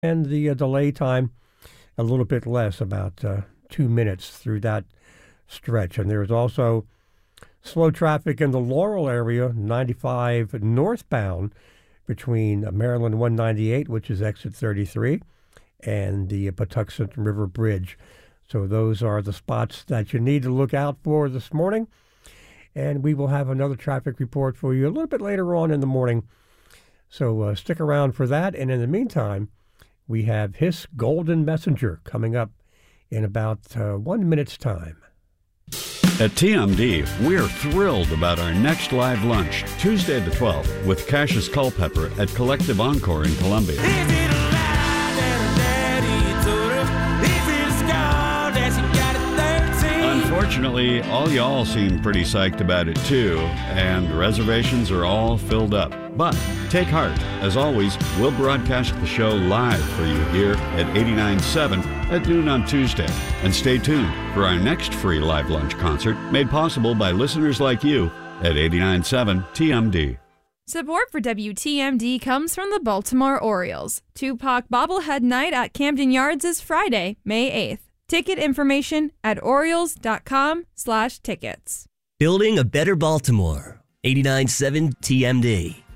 and the delay time a little bit less, about 2 minutes through that stretch. And there's also slow traffic in the Laurel area, 95 northbound between Maryland 198, which is exit 33, and the Patuxent River Bridge. So those are the spots that you need to look out for this morning. And we will have another traffic report for you a little bit later on in the morning. So stick around for that. And in the meantime, we have His Golden Messenger coming up in about 1 minute's time. At TMD, we're thrilled about our next live lunch, Tuesday the 12th, with Cassius Culpepper at Collective Encore in Columbia. Unfortunately, all y'all seem pretty psyched about it too, and reservations are all filled up. But take heart. As always, we'll broadcast the show live for you here at 89.7 at noon on Tuesday. And stay tuned for our next free live lunch concert made possible by listeners like you at 89.7 TMD. Support for WTMD comes from the Baltimore Orioles. Tupac Bobblehead Night at Camden Yards is Friday, May 8th. Ticket information at Orioles.com/tickets. Building a better Baltimore. 89.7 TMD.